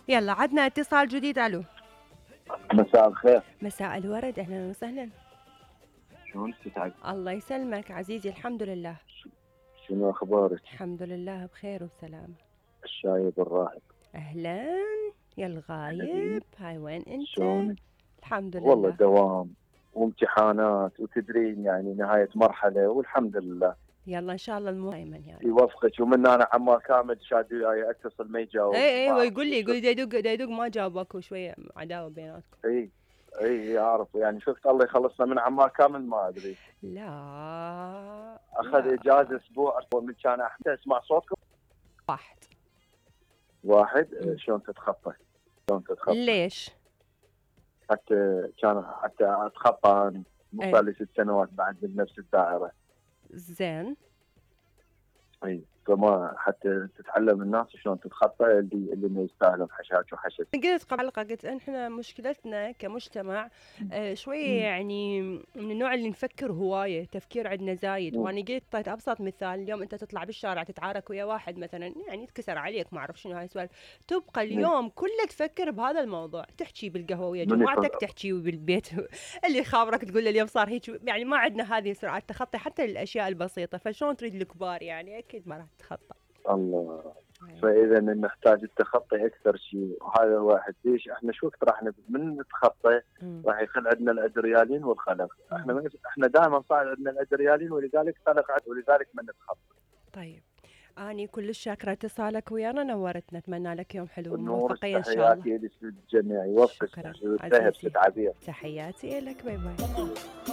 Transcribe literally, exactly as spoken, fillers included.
يلا عدنا اتصال جديد. الو. مساء الخير. مساء الورد، اهلا وسهلا. شلون ستعد؟ الله يسلمك عزيزي، الحمد لله. شنو اخبارك؟ الحمد لله بخير وسلامة. الشايب الراهب. اهلا يا الغايب، هاي وين انت؟ شلونك؟ الحمد والله لله. دوام وامتحانات وتدرين، يعني نهاية مرحلة والحمد لله. يلا ان شاء الله المو دائما يا رب. يوفقك. ومن انا عمار كامل شاد وياي اتصل ما يجاوب، اي اي، ما هو اعرف يقول شو لي يقول شو. لي دا يدق دا يدق ما جاوبك، وشويه عداوه بيناتكم. اي اي اعرف، يعني شفت الله يخلصنا من عمار كامل ما ادري. لا اخذ لا. اجازة اسبوع من كان احمد اسمع صوتكم. واحد. واحد. مم. شلون تتخطى؟ شلون تتخطى؟ ليش؟ حتى كان حتى اتخطى انا، مو اي صار لي ست سنوات بعد بنفس الدائرة. زين. اي فما حتى تتعلم الناس شلون تتخطى اللي اللي ما يستاهلون حشاك وحشد. قلت قبل حلقة، قلت احنا مشكلتنا كمجتمع آه، شوية مم. يعني من النوع اللي نفكر هواية، تفكير عندنا زايد. مم. وانا قلت طيب ابسط مثال، اليوم انت تطلع بالشارع تتعارك ويا واحد مثلا، يعني يتكسر عليك ما اعرف شنو هاي السوالف، تبقى مم. اليوم كله تفكر بهذا الموضوع، تحكي بالقهوة ويا من جماعتك، يفكر. تحكي بالبيت اللي خابرك تقول له اليوم صار هيك، يعني ما عندنا هذه سرعة تخطي حتى للاشياء البسيطة. فشلون تريد الكبار؟ يعني اكيد ما راح تتخطى. الله. فاذا نحتاج التخطي اكثر شيء، وهذا واحد ليش احنا شو وقت راح نب- من نتخطى مم. راح يخل عندنا الادريالين والخلق. احنا مم. ما- احنا دائما صار عندنا الادريالين ولذلك خلق عد- ولذلك ما نتخطى. طيب، أني كل شاكرة اتصالك ويانا، نورتنا، أتمنى لك يوم حلو والنور وموفقية إن شاء الله. تحياتي للجميع، يوفقك. شكرا تهب عزيزي، ست عبير. تحياتي لك، باي باي.